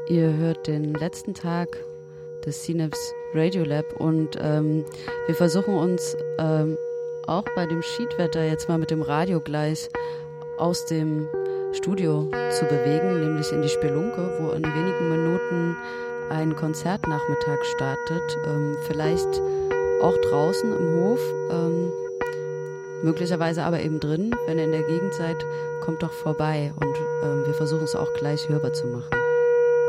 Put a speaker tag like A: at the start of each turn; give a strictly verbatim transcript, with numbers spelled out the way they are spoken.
A: Ihr hört den letzten Tag des Synapse Radio Lab und ähm, wir versuchen uns ähm, auch bei dem Schiedwetter jetzt mal mit dem Radiogleis aus dem Studio zu bewegen, nämlich in die Spelunke, wo in wenigen Minuten ein Konzertnachmittag startet. Ähm, vielleicht auch draußen im Hof, ähm, möglicherweise aber eben drin. Wenn ihr in der Gegend seid, kommt doch vorbei und ähm, wir versuchen es auch gleich hörbar zu machen.